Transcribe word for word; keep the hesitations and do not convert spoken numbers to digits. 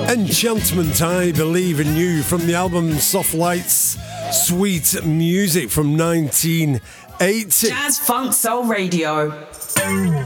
Enchantment, I Believe in You, from the album Soft Lights, Sweet Music from nineteen eighty. Jazz Funk Soul Radio.